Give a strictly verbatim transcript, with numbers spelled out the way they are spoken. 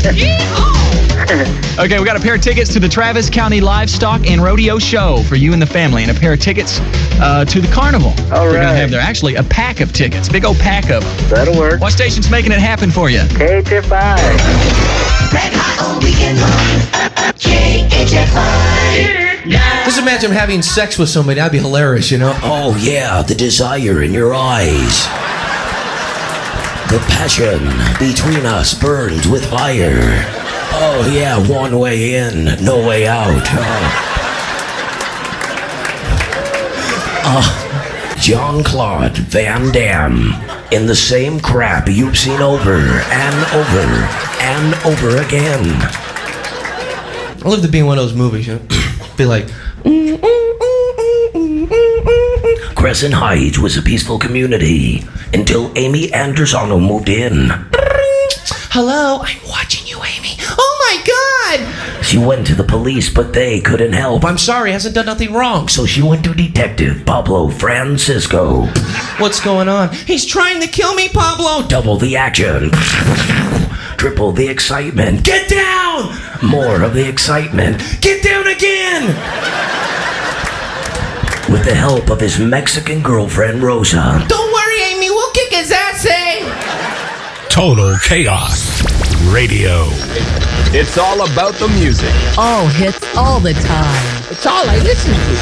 Okay, we got a pair of tickets to the Travis County Livestock and Rodeo Show for you and the family, and a pair of tickets uh, to the carnival. All We're going right. to have there actually a pack of tickets, big old pack of them. That'll work. What station's making it happen for you? K H F I. Red Hot all weekend long. K H F I. Just imagine having sex with somebody. That'd be hilarious, you know? Oh, yeah, the desire in your eyes. The passion between us burns with fire. Oh, yeah, one way in, no way out. Oh. Uh, Jean-Claude Van Damme in the same crap you've seen over and over and over again. I love to be in one of those movies, you know? Be like, Crescent Heights was a peaceful community until Amy Andersano moved in. hello, I'm watching you, Amy. Oh my God! She went to the police, but they couldn't help. I'm sorry, hasn't done nothing wrong. So she went to Detective Pablo Francisco. What's going on? He's trying to kill me, Pablo. Double the action. Triple the excitement. Get down! More of the excitement. Get down again! With the help of his Mexican girlfriend, Rosa. Don't worry, Amy, we'll kick his ass, eh? Total Chaos Radio. It's all about the music. All hits all the time. It's all I listen to.